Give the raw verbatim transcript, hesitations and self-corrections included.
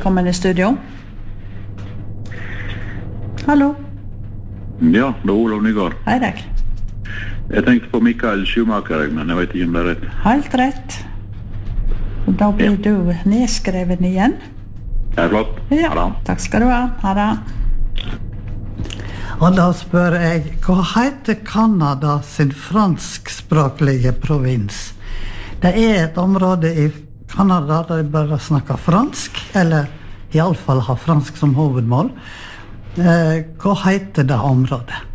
velkommen i studio. Hallo. Ja, det er Olav Nygaard. Hei deg. Jeg tenkte på Michael Schumacher, men jeg vet ikke om det er rett. Helt rett. Og da blir du nedskreven igjen. Det er flott. Ja, Ha det. takk skal du ha. Ha det. Og da spør jeg, hva heter Kanada sin franskspråklige provins? Det er et område i Kanada der de bare snakker fransk, eller i alle fall har fransk som hovedmål. Eh, hva heter det området?